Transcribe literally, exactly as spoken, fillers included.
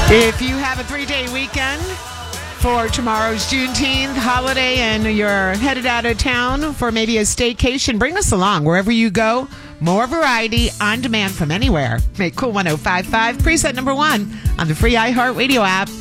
If you have a three-day weekend for tomorrow's Juneteenth holiday and you're headed out of town for maybe a staycation, bring us along. Wherever you go, more variety on demand from anywhere. Make Cool one oh five point five preset number one on the free iHeartRadio app.